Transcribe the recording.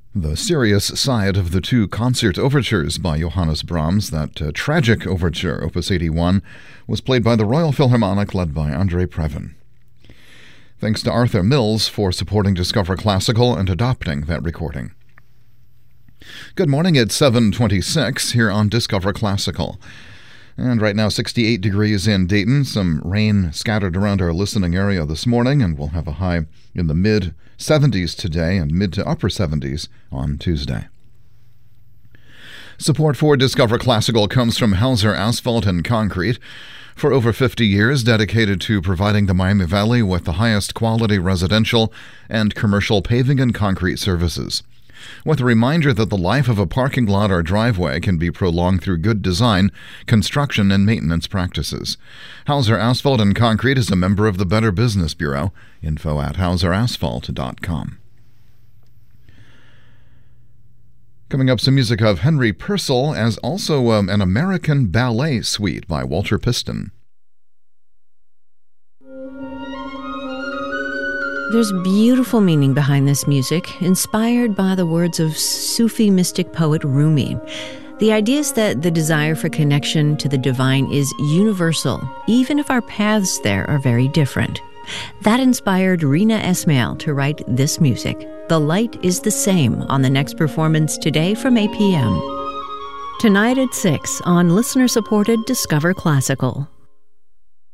The serious side of the two concert overtures by Johannes Brahms, that tragic overture, Opus 81, was played by the Royal Philharmonic led by Andrei Previn. Thanks to Arthur Mills for supporting Discover Classical and adopting that recording. Good morning, it's 7:26 here on Discover Classical. And right now 68 degrees in Dayton, some rain scattered around our listening area this morning, and we'll have a high in the mid-70s today and mid to upper 70s on Tuesday. Support for Discover Classical comes from Hauser Asphalt and Concrete. For over 50 years, dedicated to providing the Miami Valley with the highest quality residential and commercial paving and concrete services. With a reminder that the life of a parking lot or driveway can be prolonged through good design, construction, and maintenance practices. Hauser Asphalt and Concrete is a member of the Better Business Bureau. Info at hauserasphalt.com. Coming up, some music of Henry Purcell, as also an American Ballet Suite by Walter Piston. There's beautiful meaning behind this music, inspired by the words of Sufi mystic poet Rumi. The idea is that the desire for connection to the divine is universal, even if our paths there are very different. That inspired Rina Esmail to write this music. The Light is the Same on the next performance today from 8 p.m. Tonight at 6 on listener-supported Discover Classical.